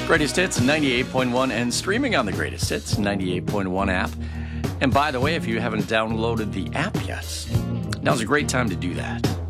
Greatest Hits 98.1 and streaming on the Greatest Hits 98.1 app. And by the way, if you haven't downloaded the app yet, now's a great time to do that.